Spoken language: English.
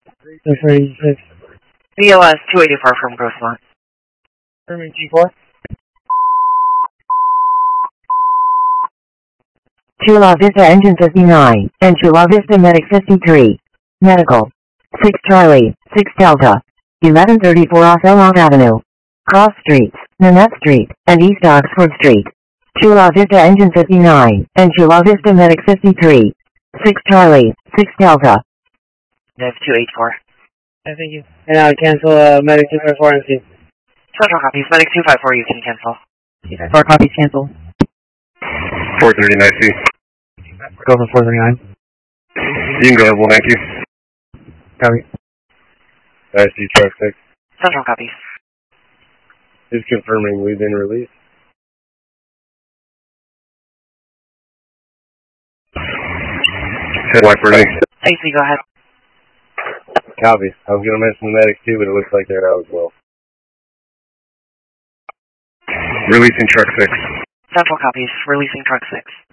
36. BLS 284 from Grossmont. Affirming G4. Chula Vista Engine 59, and Chula Vista Medic 53. Medical. 6 Charlie, 6 Delta. 1134 off Elmont Avenue. Cross Streets, Nanette Street, and East Oxford Street. Chula Vista Engine 59, and Chula Vista Medic 53. 6 Charlie, 6 Delta. Nav 284. Thank you. And now cancel Medic 254 MC. Central copies. Medic 254, you can cancel. 4 copies cancel. 439 IC. Go for 439. You can go verbal, thank you. Copy. IC truck 6. Central copies. Just confirming we've been released. Headlight ready. AC, go ahead. Copy. I was going to mention the medics too, but it looks like they're out as well. Releasing truck 6. Central copies. Releasing truck 6.